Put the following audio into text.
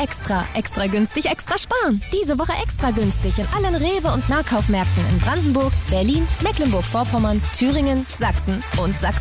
Extra. Extra günstig, extra sparen. Diese Woche extra günstig in allen Rewe- und Nahkaufmärkten in Brandenburg, Berlin, Mecklenburg-Vorpommern, Thüringen, Sachsen und Sachsen.